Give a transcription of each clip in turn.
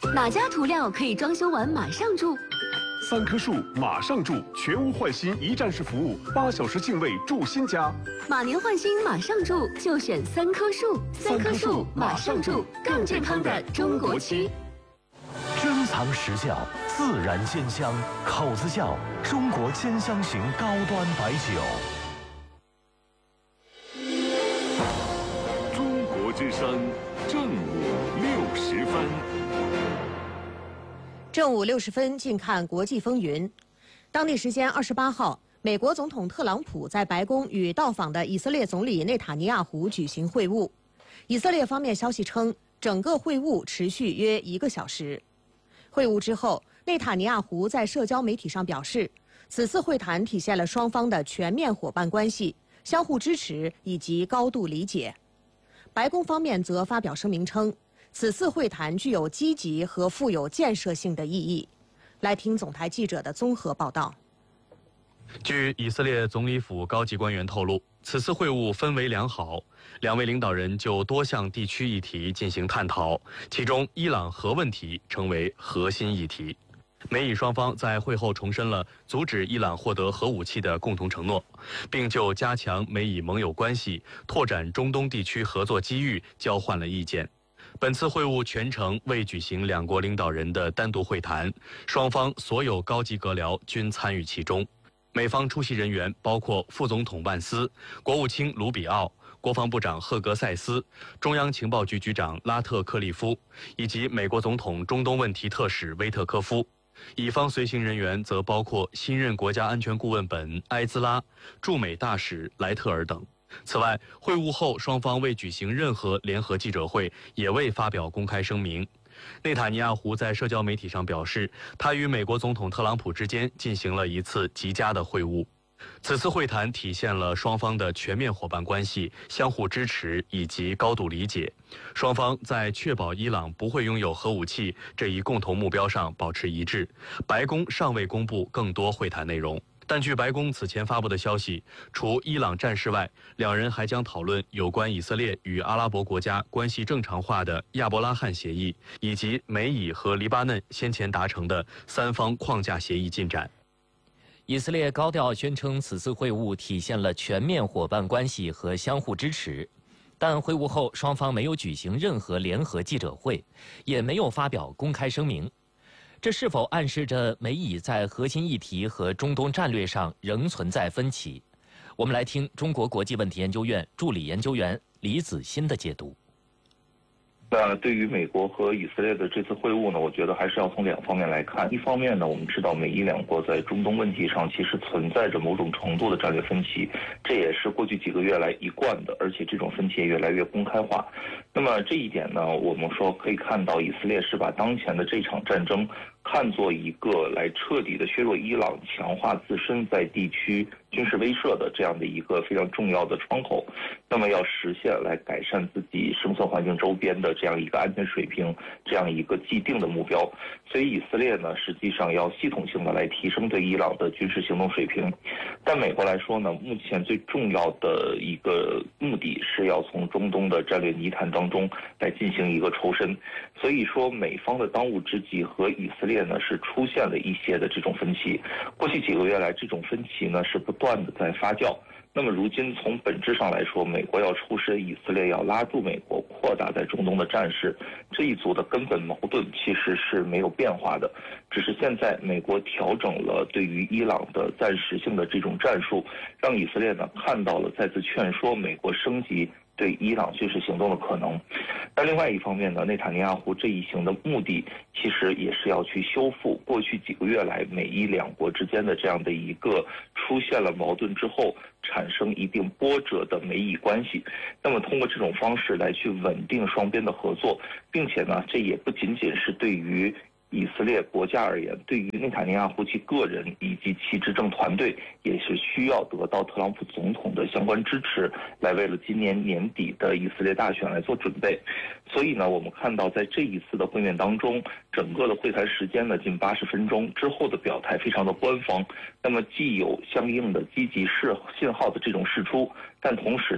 哪家涂料可以装修完马上住 ？3棵树马上住，全屋换新一站式服务，8小时净位住新家。 马年换新马上住，就选3棵树。3棵树马上住，更健康的中国区。 珍藏实窖，自然兼香，口子窖中国兼香型高端白酒。 中国之声，正午60分。 正午60分，近看国际风云。当地时间28号，美国总统特朗普在白宫与到访的以色列总理内塔尼亚胡举行会晤。以色列方面消息称，整个会晤持续约1个小时。会晤之后，内塔尼亚胡在社交媒体上表示，此次会谈体现了双方的全面伙伴关系、相互支持以及高度理解。白宫方面则发表声明称，此次会谈具有积极和富有建设性的意义。来听总台记者的综合报道。 据以色列总理府高级官员透露，此次会晤氛围良好，两位领导人就多项地区议题进行探讨，其中伊朗核问题成为核心议题。美以双方在会后重申了阻止伊朗获得核武器的共同承诺，并就加强美以盟友关系、拓展中东地区合作机遇交换了意见。本次会晤全程未举行两国领导人的单独会谈，双方所有高级阁僚均参与其中。美方出席人员包括副总统万斯、国务卿卢比奥、国防部长赫格塞斯、中央情报局局长拉特克利夫，以及美国总统中东问题特使威特科夫。以方随行人员则包括新任国家安全顾问本埃兹拉、驻美大使莱特尔等。此外，会晤后双方未举行任何联合记者会，也未发表公开声明。内塔尼亚胡在社交媒体上表示，他与美国总统特朗普之间进行了一次极佳的会晤。此次会谈体现了双方的全面伙伴关系、相互支持以及高度理解。双方在确保伊朗不会拥有核武器这一共同目标上保持一致。白宫尚未公布更多会谈内容。但据白宫此前发布的消息，除伊朗战事外，两人还将讨论有关以色列与阿拉伯国家关系正常化的亚伯拉罕协议，以及美以和黎巴嫩先前达成的3方框架协议进展。 以色列高调宣称，此次会晤体现了全面伙伴关系和相互支持，但会晤后双方没有举行任何联合记者会，也没有发表公开声明。这是否暗示着美以在核心议题和中东战略上仍存在分歧？我们来听中国国际问题研究院助理研究员李子欣的解读。 那对于美国和以色列的这次会晤呢，我觉得还是要从2方面来看。一方面呢，我们知道美伊两国在中东问题上其实存在着某种程度的战略分歧，这也是过去几个月来一贯的，而且这种分歧也越来越公开化。那么这一点呢，我们说可以看到，以色列是把当前的这场战争看作一个来彻底的削弱伊朗、强化自身在地区军事威慑的这样的一个非常重要的窗口。那么要实现来改善自己生存环境周边的这样一个安全水平，这样一个既定的目标。所以以色列呢，实际上要系统性的来提升对伊朗的军事行动水平。但美国来说呢，目前最重要的一个目的是要从中东的战略泥潭当中来进行一个抽身。所以说，美方的当务之急和以色列呢是出现了一些的这种分歧。过去几个月来，这种分歧呢是不断的在发酵。那么如今从本质上来说，美国要抽身，以色列要拉住美国，扩大在中东的战事，这一组的根本矛盾其实是没有变化的，只是现在美国调整了对于伊朗的暂时性的这种战术，让以色列呢看到了再次劝说美国升级对伊朗军事行动的可能。但另外一方面呢，内塔尼亚胡这一行的目的其实也是要去修复过去几个月来美伊两国之间的这样的一个出现了矛盾之后产生一定波折的美以关系。那么通过这种方式来去稳定双边的合作，并且呢，这也不仅仅是对于以色列国家而言，对于内塔尼亚胡其个人以及其执政团队也是需要得到特朗普总统的相关支持，来为了今年年底的以色列大选来做准备。所以呢，我们看到在这一次的会面当中，整个的会谈时间呢近80分钟，之后的表态非常的官方。那么既有相应的积极信号的这种释出，但同时呢，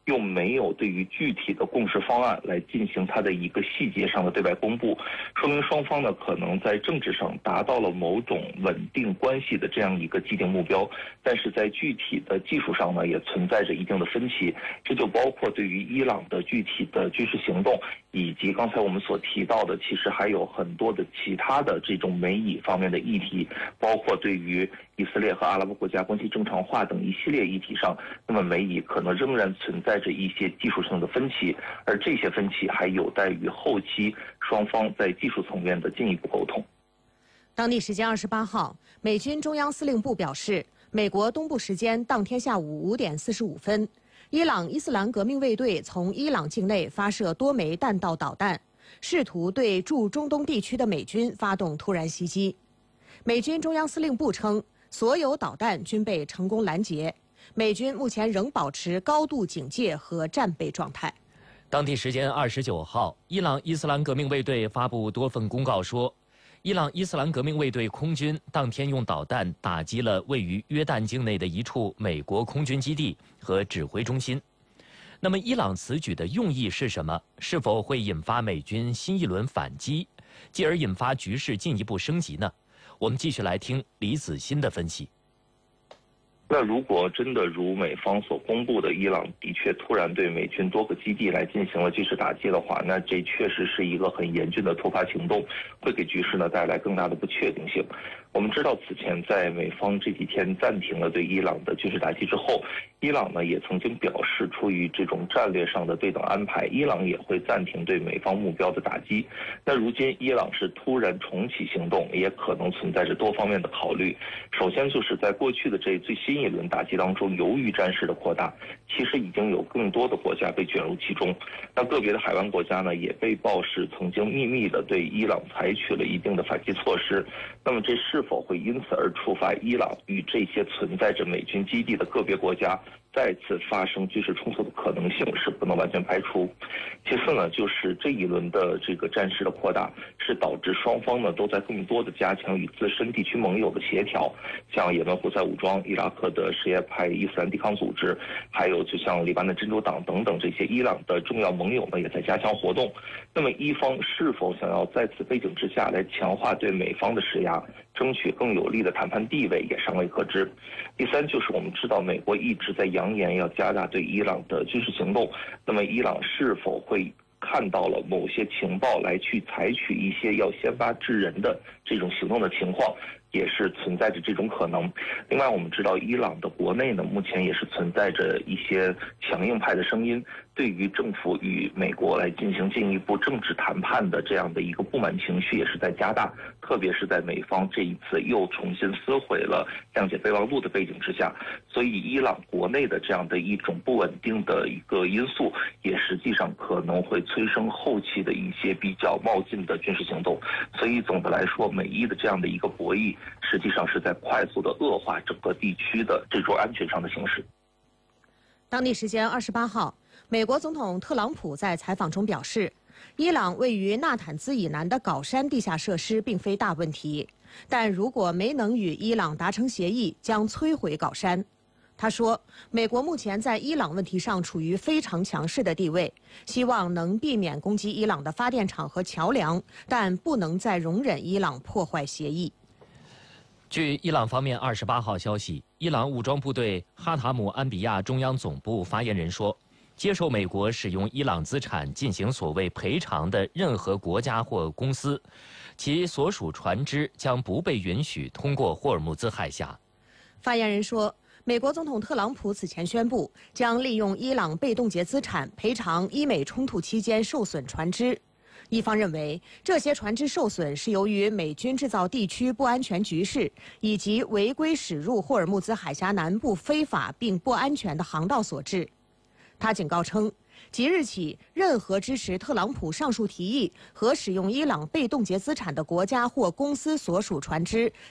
又没有对于具体的共识方案来进行它的一个细节上的对外公布，说明双方呢可能在政治上达到了某种稳定关系的这样一个既定目标，但是在具体的技术上呢也存在着一定的分歧，这就包括对于伊朗的具体的军事行动，以及刚才我们所提到的，其实还有很多的其他的这种美以方面的议题，包括对于以色列和阿拉伯国家关系正常化等一系列议题上，那么美以可能仍然存在着一些技术上的分歧，而这些分歧还有待于后期双方在技术层面的进一步沟通。 当地时间28号，美军中央司令部表示，美国东部时间当天下午5点45分，伊朗伊斯兰革命卫队从伊朗境内发射多枚弹道导弹，试图对驻中东地区的美军发动突然袭击。美军中央司令部称，所有导弹均被成功拦截，美军目前仍保持高度警戒和战备状态。 当地时间29号，伊朗伊斯兰革命卫队发布多份公告说，伊朗伊斯兰革命卫队空军当天用导弹打击了位于约旦境内的一处美国空军基地和指挥中心。那么，伊朗此举的用意是什么？是否会引发美军新一轮反击，继而引发局势进一步升级呢？我们继续来听李子欣的分析。 那如果真的如美方所公布的，伊朗的确突然对美军多个基地来进行了军事打击的话，那这确实是一个很严峻的突发行动，会给局势呢带来更大的不确定性。我们知道，此前在美方这几天暂停了对伊朗的军事打击之后，伊朗呢也曾经表示，出于这种战略上的对等安排，伊朗也会暂停对美方目标的打击。那如今伊朗是突然重启行动，也可能存在着多方面的考虑。首先就是在过去的这最新一轮打击当中，由于战事的扩大，其实已经有更多的国家被卷入其中。那个别的海湾国家呢，也被曝是曾经秘密的对伊朗采取了一定的反击措施。那么这是否会因此而触发伊朗与这些存在着美军基地的个别国家再次发生军事冲突的可能性是不能完全排除。其次呢，就是这一轮的这个战事的扩大，是导致双方呢都在更多的加强与自身地区盟友的协调，像也门胡塞武装、伊拉克的什叶派伊斯兰抵抗组织，还有就像黎巴嫩真主党等等这些伊朗的重要盟友呢，也在加强活动。那么伊方是否想要在此背景之下来强化对美方的施压，争取更有利的谈判地位，也尚未可知。第三就是我们知道，美国一直在扬言要加大对伊朗的军事行动，那么伊朗是否会看到了某些情报来去采取一些要先发制人的这种行动的情况，也是存在着这种可能。另外我们知道，伊朗的国内呢目前也是存在着一些强硬派的声音，对于政府与美国来进行进一步政治谈判的这样的一个不满情绪也是在加大，特别是在美方这一次又重新撕毁了谅解备忘录的背景之下，所以伊朗国内的这样的一种不稳定的一个因素，也实际上可能会催生后期的一些比较冒进的军事行动。所以总的来说，美伊的这样的一个博弈，实际上是在快速的恶化整个地区的这种安全上的形势。 当地时间28号，美国总统特朗普在采访中表示，伊朗位于纳坦兹以南的镐山地下设施并非大问题，但如果没能与伊朗达成协议，将摧毁镐山。他说，美国目前在伊朗问题上处于非常强势的地位，希望能避免攻击伊朗的发电厂和桥梁，但不能再容忍伊朗破坏协议。 据伊朗方面28号消息，伊朗武装部队哈塔姆安比亚中央总部发言人说，接受美国使用伊朗资产进行所谓赔偿的任何国家或公司，其所属船只将不被允许通过霍尔木兹海峡。 发言人说，美国总统特朗普此前宣布，将利用伊朗被冻结资产赔偿伊美冲突期间受损船只。一方认为，这些船只受损是由于美军制造地区不安全局势以及违规驶入霍尔木兹海峡南部非法并不安全的航道所致。他警告称，即日起，任何支持特朗普上述提议和使用伊朗被冻结资产的国家或公司所属船只